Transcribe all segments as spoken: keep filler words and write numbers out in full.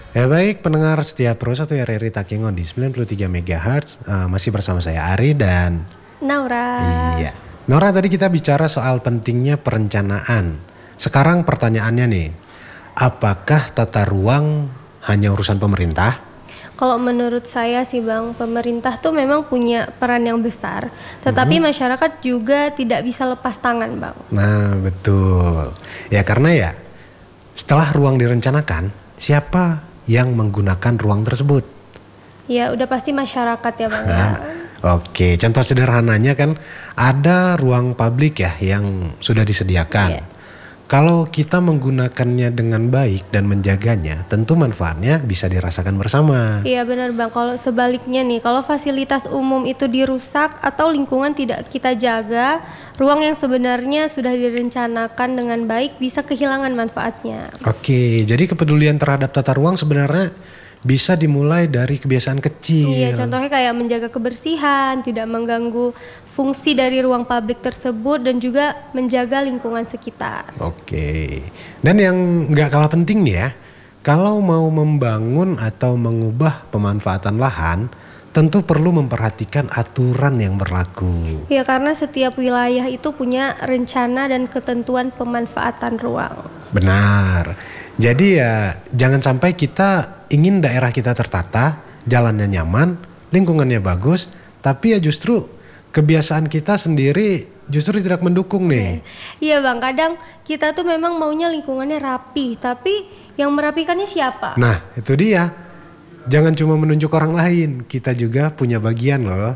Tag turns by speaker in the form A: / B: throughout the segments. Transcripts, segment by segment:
A: Ya baik pendengar setia Pro satu R R I Takengon di sembilan puluh tiga megahertz, uh, masih bersama saya Ari dan
B: Naura.
A: iya. Nora, tadi kita bicara soal pentingnya perencanaan. Sekarang pertanyaannya nih, apakah tata ruang hanya urusan pemerintah?
B: Kalau menurut saya sih Bang, pemerintah tuh memang punya peran yang besar, tetapi
A: Hmm.
B: masyarakat juga tidak bisa lepas tangan Bang.
A: Nah betul, ya karena ya setelah ruang direncanakan, siapa yang menggunakan ruang tersebut?
B: Ya udah pasti masyarakat ya Bang ya.
A: Nah, oke, contoh sederhananya kan ada ruang publik ya yang sudah disediakan.
B: Iya.
A: Kalau kita menggunakannya dengan baik dan menjaganya, tentu manfaatnya bisa dirasakan bersama.
B: Iya benar Bang, kalau sebaliknya nih, kalau fasilitas umum itu dirusak atau lingkungan tidak kita jaga, ruang yang sebenarnya sudah direncanakan dengan baik bisa kehilangan manfaatnya.
A: Oke, jadi kepedulian terhadap tata ruang sebenarnya bisa dimulai dari kebiasaan kecil.
B: Iya, contohnya kayak menjaga kebersihan, tidak mengganggu fungsi dari ruang publik tersebut dan juga menjaga lingkungan sekitar.
A: Oke, dan yang nggak kalah penting nih ya, kalau mau membangun atau mengubah pemanfaatan lahan, tentu perlu memperhatikan aturan yang berlaku.
B: Ya, karena setiap wilayah itu punya rencana dan ketentuan pemanfaatan ruang.
A: Benar, jadi ya jangan sampai kita ingin daerah kita tertata, jalannya nyaman, lingkungannya bagus, tapi ya justru kebiasaan kita sendiri justru tidak mendukung nih.
B: Iya Bang, kadang kita tuh memang maunya lingkungannya rapi, tapi yang merapikannya siapa?
A: Nah itu dia, jangan cuma menunjuk orang lain, kita juga punya bagian loh.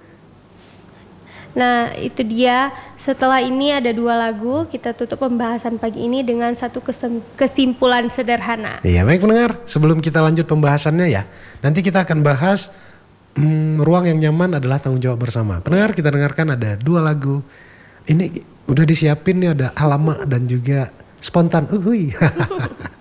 B: Nah itu dia, setelah ini ada dua lagu, kita tutup pembahasan pagi ini dengan satu kesem- kesimpulan sederhana.
A: Iya baik pendengar, sebelum kita lanjut pembahasannya ya, nanti kita akan bahas hmm, ruang yang nyaman adalah tanggung jawab bersama. Pendengar, kita dengarkan ada dua lagu. Ini udah disiapin nih, ada Alamak dan juga Spontan. Uhuy.